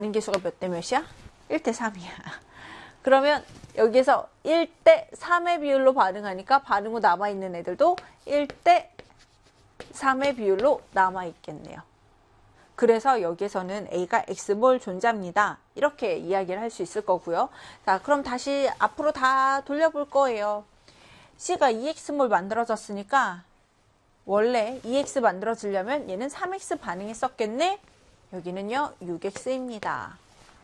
개수가 몇 대 몇이야? 1대 3이야. 그러면 여기에서 1대 3의 비율로 반응하니까 반응 후 남아있는 애들도 1대 3의 비율로 남아있겠네요. 그래서 여기에서는 A가 X몰 존재합니다. 이렇게 이야기를 할 수 있을 거고요. 자, 그럼 다시 앞으로 다 돌려볼 거예요. C가 2X몰 만들어졌으니까 원래 2X 만들어지려면 얘는 3X 반응했었겠네? 여기는요 6X입니다.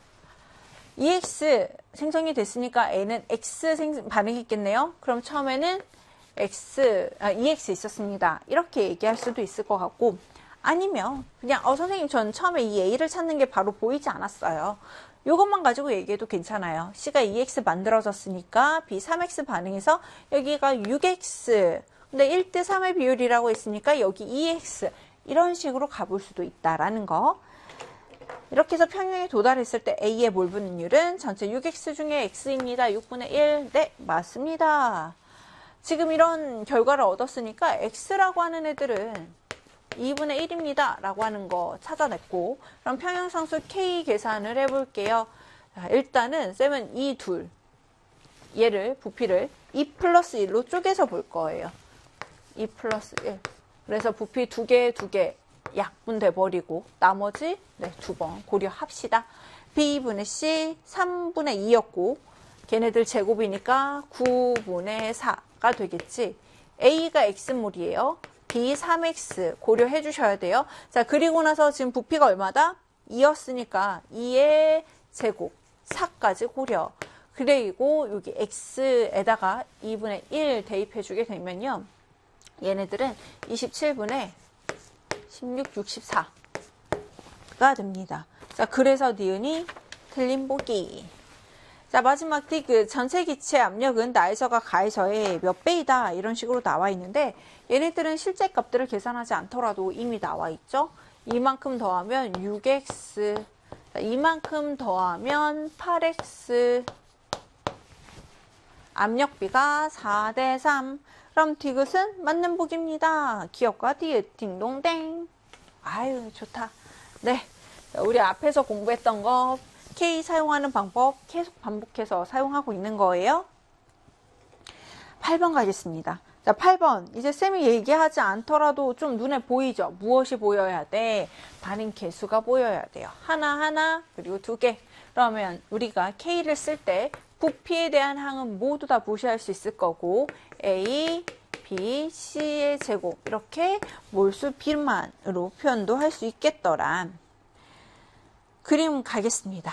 2X 생성이 됐으니까 A는 X 반응했겠네요. 그럼 처음에는 2X 있었습니다. 이렇게 얘기할 수도 있을 것 같고, 아니면 그냥 선생님 전 처음에 이 A를 찾는 게 바로 보이지 않았어요. 이것만 가지고 얘기해도 괜찮아요. C가 2X 만들어졌으니까 B 3X 반응해서 여기가 6X, 근데 1대 3의 비율이라고 했으니까 여기 2X, 이런 식으로 가볼 수도 있다라는 거. 이렇게 해서 평형에 도달했을 때 A의 몰 분율은 전체 6X 중에 X입니다. 6분의 1. 네, 맞습니다. 지금 이런 결과를 얻었으니까 X라고 하는 애들은 2분의 1입니다. 라고 하는 거 찾아냈고, 그럼 평형상수 K 계산을 해볼게요. 자, 일단은 쌤은 이 둘, 얘를, 부피를 2 플러스 1로 쪼개서 볼 거예요. 2 플러스 1. 그래서 부피 두 개 약분돼 버리고 나머지 두 번 고려합시다. B분의 C 3분의 2였고 걔네들 제곱이니까 9분의 4가 되겠지. A가 X몰이에요. B 3X 고려해 주셔야 돼요. 자, 그리고 나서 지금 부피가 얼마다? 2였으니까 2의 제곱 4까지 고려. 그리고 여기 X에다가 2분의 1 대입해 주게 되면요, 얘네들은 27분의 16, 64가 됩니다. 자, 그래서 니은이 틀린 보기. 자, 마지막 디귿. 전체 기체 압력은 나에서가 가에서의 몇 배이다, 이런 식으로 나와 있는데, 얘네들은 실제 값들을 계산하지 않더라도 이미 나와 있죠. 이만큼 더하면 6x, 자, 이만큼 더하면 8x, 압력비가 4대 3. 그럼 디귿은 맞는 보기입니다. 기억과 디귿 딩동댕. 아유, 좋다. 네, 우리 앞에서 공부했던 거 K 사용하는 방법 계속 반복해서 사용하고 있는 거예요. 8번 가겠습니다. 자, 8번. 이제 쌤이 얘기하지 않더라도 좀 눈에 보이죠? 무엇이 보여야 돼? 반응 개수가 보여야 돼요. 하나, 그리고 2개. 그러면 우리가 K를 쓸 때 부피에 대한 항은 모두 다 무시할 수 있을 거고, A, B, C의 제곱, 이렇게 몰수 비만으로 표현도 할 수 있겠더라. 그림 가겠습니다.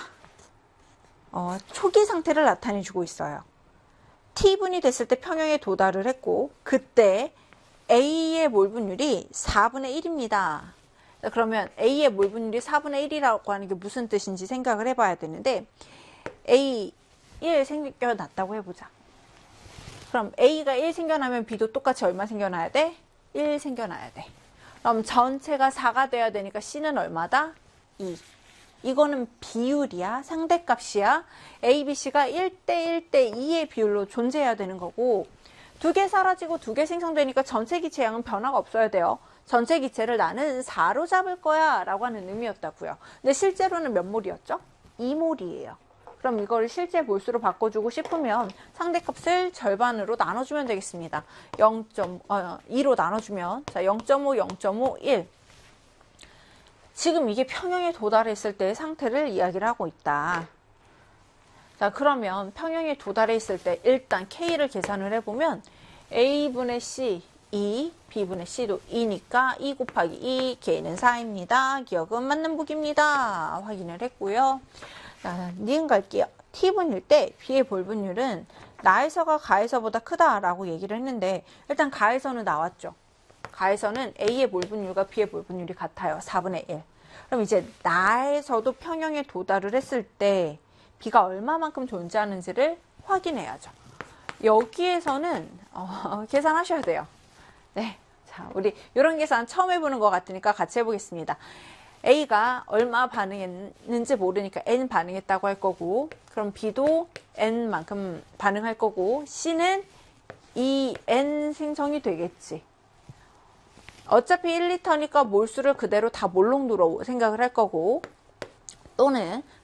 초기 상태를 나타내주고 있어요. T분이 됐을 때 평형에 도달을 했고, 그때 A의 몰 분율이 4분의 1입니다. 그러면 A의 몰 분율이 4분의 1이라고 하는 게 무슨 뜻인지 생각을 해봐야 되는데, A 1 생겨났다고 해보자. 그럼 A가 1 생겨나면 B도 똑같이 얼마 생겨나야 돼? 1 생겨나야 돼. 그럼 전체가 4가 돼야 되니까 C는 얼마다? 2. 이거는 비율이야. 상대값이야. A, B, C가 1대 1대 2의 비율로 존재해야 되는 거고, 2개 사라지고 2개 생성되니까 전체 기체 양은 변화가 없어야 돼요. 전체 기체를 나는 4로 잡을 거야 라고 하는 의미였다고요. 근데 실제로는 몇 몰이었죠? 2몰이에요. 그럼 이걸 실제 몰수로 바꿔주고 싶으면 상대값을 절반으로 나눠주면 되겠습니다. 2로 나눠주면, 자, 0.5, 0.5, 1. 지금 이게 평형에 도달했을 때의 상태를 이야기를 하고 있다. 자, 그러면 평형에 도달했을 때 일단 K를 계산을 해보면 A분의 C 2, B분의 C도 2니까 2 곱하기 2, K는 4입니다. 기억은 맞는 보기입니다. 확인을 했고요. 자, 니은 갈게요. T분일 때 B의 볼 분율은 나에서가 가에서보다 크다라고 얘기를 했는데, 일단 가에서는 나왔죠. 가에서는 A의 몰 분율과 B의 몰 분율이 같아요. 4분의 1. 그럼 이제 나에서도 평형에 도달을 했을 때 B가 얼마만큼 존재하는지를 확인해야죠. 여기에서는 계산하셔야 돼요. 네, 자, 우리 이런 계산 처음 해보는 것 같으니까 같이 해보겠습니다. A가 얼마 반응했는지 모르니까 N 반응했다고 할 거고, 그럼 B도 N만큼 반응할 거고, C는 2N 생성이 되겠지. 어차피 1리터니까 몰수를 그대로 다 몰롱도로 생각을 할 거고, 또는